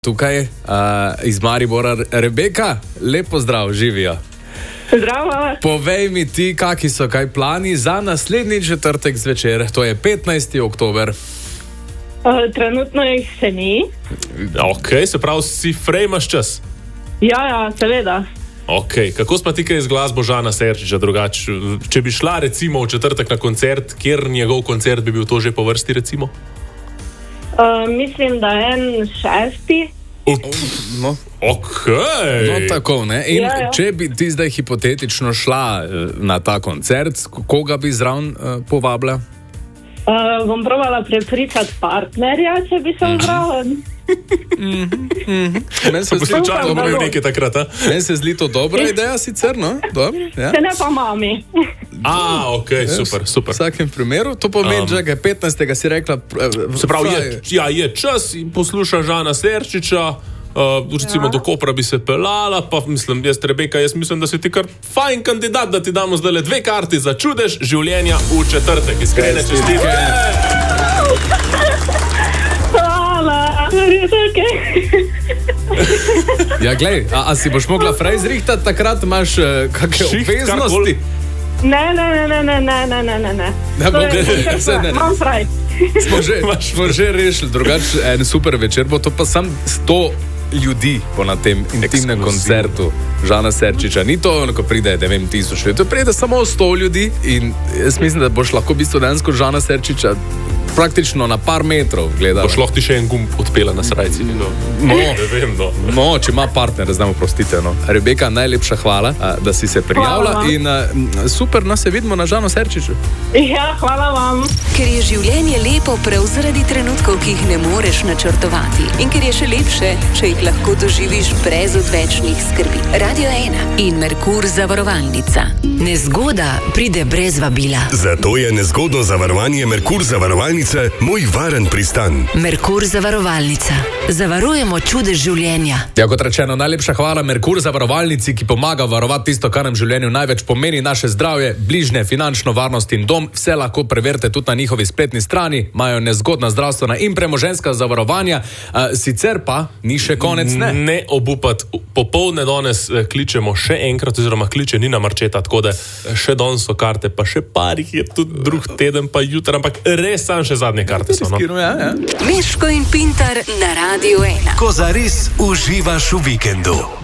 Tukaj iz Maribora Rebeka, lepo zdrav, živijo. Zdravo. Povej mi ti, kaki so kaj plani za naslednji četrtek zvečer, to je 15. oktober. Trenutno jih še ni. Ok, se pravi, si frejmaš čas? Ja, seveda. Ok, kako spa ti kaj z glasbo Žana Serčiča drugače? Če bi šla recimo v četrtek na koncert, kjer njegov koncert bi bil to že po vrsti recimo? Mislim, da je en 6. No. Ok. No, tako, ne? In Ja. če bi ti zdaj hipotetično šla na ta koncert, koga bi zraven povabila? Bom probala prepričati partnerja, če bi šel zraven. Meni se zdi Poslušaj, Upam, da dobro bo. nekaj takrat, a? Meni se zdi to dobra ideja sicer, no? Dobro, ja. Če ne pa mami. Ok, super, super. V vsakem primeru, to pomeni, že 15. si rekla... Se pravi, je čas in posluša Žana Serčiča, recimo do Kopra bi se pelala, pa mislim, Rebeka, jaz mislim, da si ti kar fajn kandidat, da ti damo zdaj 2 karti za čudež življenja v četrtek. Iskrene čestitke. Hvala. Res okej. Ja, glej, a si boš mogla fraj zrihtati, takrat imaš kakšne Šiht, obveznosti? karkoli. Ne. Ne, ne. Imam fraj. Smo že rešili, drugače en super večer bo, to pa sam 100 ljudi bo na tem intimnem Ekskluzivno. koncertu Žana Serčiča. Ni to, ko pride, ne vem, 1000 ljudi, to pride samo 100 ljudi in jaz mislim, da boš lahko v bistvu dejansko Žana Serčiča praktično na par metrov gledala. Boš lahko ti še en gumb odpela na srajci. No, ne vem, no. No, če ima partner, znamo prostite. No. Rebeka, najlepša hvala, da si se prijavila Hvala. in super, no se vidimo na Žanu Serčiču. Ja, hvala vam. Ker je življenje lepo prav zaradi trenutkov, ki jih ne moreš načrtovati. In ker je še lepše, če jih lahko doživiš brez odvečnih skrbi. Radio 1 in Merkur zavarovalnica. Nezgoda pride brez vabila. Zato je nezgodno zavarovanje Merkur zavarovalnice moj varen pristan. Merkur zavarovalnica. Zavarujemo čudež življenja. Ja, kot rečeno, najlepša hvala Merkur zavarovalnici, ki pomaga varovati tisto, kar nam v življenju največ pomeni, naše zdravje, bližnje, finančno varnost in dom. Vse lahko preverite tudi na njihovi spletni strani, imajo nezgodna zdravstvena in premoženjska zavarovanja. Sicer pa ni še konec, ne? Ne obupati. Popoldne danes kličemo še enkrat, oziroma kliče Nina Marčeta, tako da še danes so karte, pa še parih je tudi drug teden, pa jutri, ampak res sam še zadnje karte so. No? Ja. Meško in Pintar na Radio 1. Ko zares uživaš v vikendu.